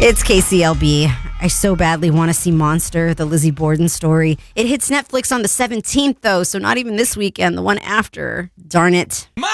It's KCLB. I so badly want to see Monster, the Lizzie Borden story. It hits Netflix on the 17th, though, so not even this weekend, the one after. Darn it.